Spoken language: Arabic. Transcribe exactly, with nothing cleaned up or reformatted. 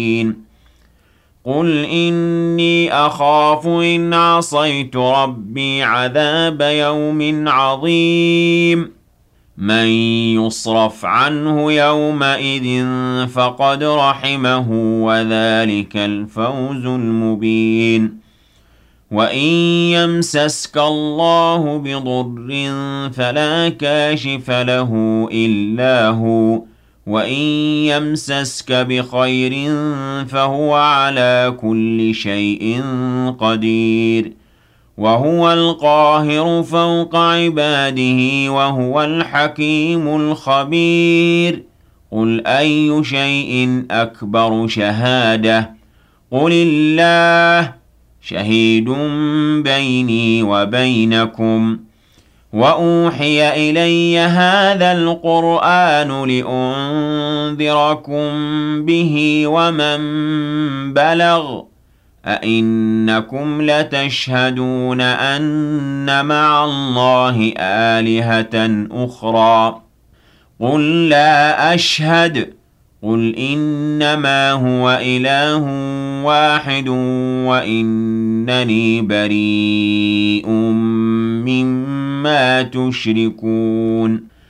قُلْ إِنِّي أَخَافُ إِنْ عَصَيْتُ رَبِّي عَذَابَ يَوْمٍ عَظِيمٍ مَنْ يُصْرَفْ عَنْهُ يَوْمَئِذٍ فَقَدْ رَحِمَهُ وَذَلِكَ الْفَوْزُ الْمُبِينُ وَإِنْ يَمْسَسْكَ اللَّهُ بِضُرٍّ فَلَا كَاشِفَ لَهُ إِلَّا هُوَ وَإِنْ يَمْسَسْكَ بِخَيْرٍ فَهُوَ عَلَى كُلِّ شَيْءٍ قَدِيرٌ وَهُوَ الْقَاهِرُ فَوْقَ عِبَادِهِ وَهُوَ الْحَكِيمُ الْخَبِيرُ قُلْ أَيُّ شَيْءٍ أَكْبَرُ شَهَادَةً قُلِ اللَّهُ شَهِيدٌ بَيْنِي وَبَيْنَكُمْ وَأُوحِيَ إِلَيَّ هَذَا الْقُرْآنُ لِأُنذِرَكُم بِهِ وَمَن بَلَغَ أَئِنَّكُمْ لَتَشْهَدُونَ أَنَّ مَعَ اللَّهِ آلِهَةً أُخْرَىٰ قُل لَّا أَشْهَدُ قُلْ إِنَّمَا هُوَ إِلَٰهٌ وَاحِدٌ وَإِنَّنِي بَرِيءٌ مِّمَّا تُشْرِكُونَ